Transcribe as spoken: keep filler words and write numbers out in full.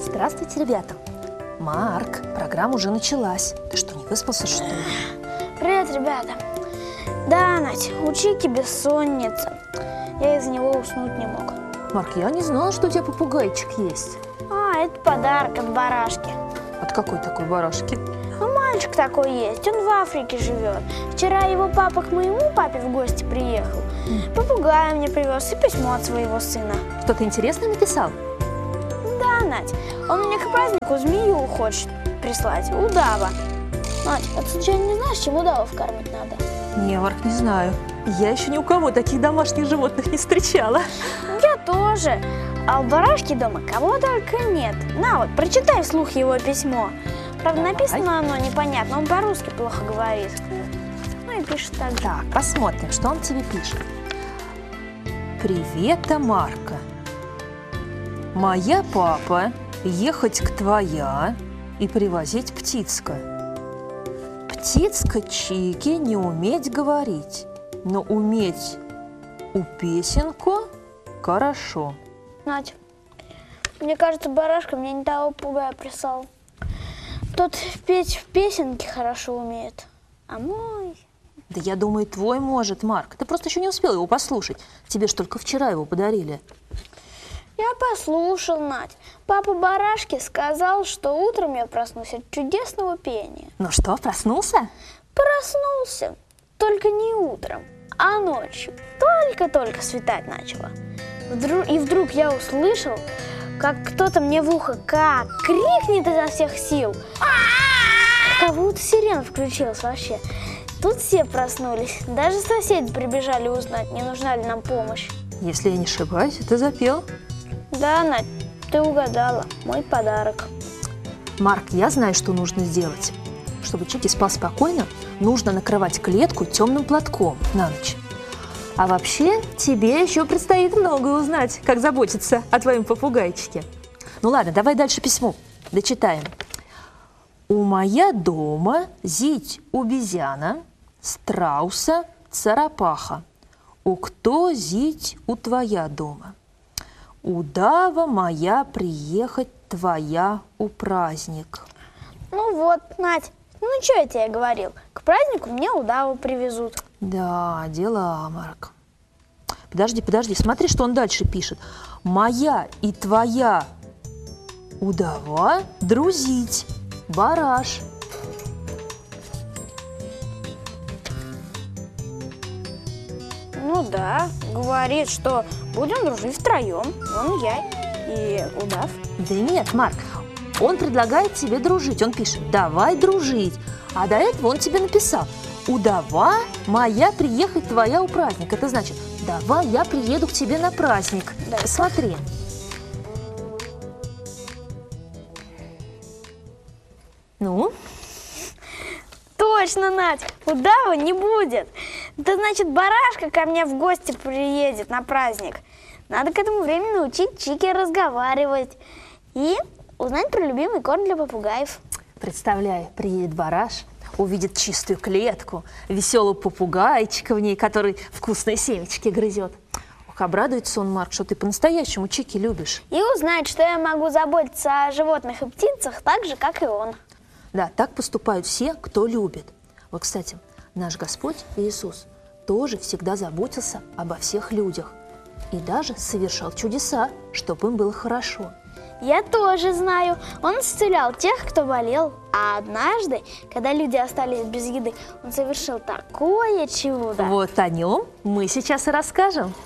Здравствуйте, ребята. Марк, программа уже началась. Ты что, не выспался, что ли? Привет, ребята. Да, Надь, у Чики бессонница. Я из-за него уснуть не мог. Марк, я не знала, что у тебя попугайчик есть. А, это подарок от барашки. От какой такой барашки? Ну, мальчик такой есть, он в Африке живет. Вчера его папа к моему папе в гости приехал. Попугая мне привез и письмо от своего сына. Что-то интересное написал? Да, Надь, он мне к празднику змею хочет прислать, удава. Надь, а ты случайно не знаешь, чем удавов кормить надо? Не, Марк, не знаю. Я еще ни у кого таких домашних животных не встречала. Я тоже. А у барашки дома кого только нет. На вот, прочитай вслух его письмо. Правда, Давай. написано оно непонятно, он по-русски плохо говорит. Ну и пишет так же. Так, посмотрим, что он тебе пишет. Привет, Марка. Моя папа ехать к твоя и привозить птицка. Птицка Чики не уметь говорить, но уметь у песенку хорошо. Надь, мне кажется, барашка мне не того попугая прислал. Тот петь в песенке хорошо умеет, а мой... Да я думаю, твой может, Марк. Ты просто еще не успел его послушать. Тебе ж только вчера его подарили. Я послушал, Надь. Папа барашки сказал, что утром я проснусь от чудесного пения. Ну что, проснулся? Проснулся, только не утром, а ночью. Только-только светать начало. Вдруг, и вдруг я услышал, как кто-то мне в ухо как крикнет изо всех сил. Как будто сирена включилась вообще. Тут все проснулись. Даже соседи прибежали узнать, не нужна ли нам помощь. Если я не ошибаюсь, ты запел. Да, Надь, ты угадала. Мой подарок. Марк, я знаю, что нужно сделать. Чтобы Чики спал спокойно, нужно накрывать клетку темным платком на ночь. А вообще, тебе еще предстоит многое узнать, как заботиться о твоем попугайчике. Ну ладно, давай дальше письмо. Дочитаем. У моя дома зить убезяна, страуса, царапаха. У кто зить у твоя дома? Удава моя приехать твоя у праздник. Ну вот, Надь, ну что я тебе говорил? К празднику мне удаву привезут. Да, дела, Марк. Подожди, подожди, смотри, что он дальше пишет. Моя и твоя удава друзить, бараш. Ну да, говорит, что будем дружить втроем. Он, я и удав. Да нет, Марк, он предлагает тебе дружить. Он пишет, давай дружить. А до этого он тебе написал, удава моя приехать твоя у праздник. Это значит, давай я приеду к тебе на праздник. Да. Посмотри. Ну? Точно, Надь, удава не будет. Это значит, барашка ко мне в гости приедет на праздник. Надо к этому времени научить Чики разговаривать и узнать про любимый корм для попугаев. Представляю, приедет бараш, увидит чистую клетку, веселого попугайчика в ней, который вкусные семечки грызет. Ох, обрадуется он, Марк, что ты по-настоящему Чики любишь. И узнать, что я могу заботиться о животных и птицах так же, как и он. Да, так поступают все, кто любит. Вот, кстати, наш Господь Иисус тоже всегда заботился обо всех людях и даже совершал чудеса, чтобы им было хорошо. Я тоже знаю, он исцелял тех, кто болел. А однажды, когда люди остались без еды, он совершил такое чудо. Вот о нем мы сейчас и расскажем.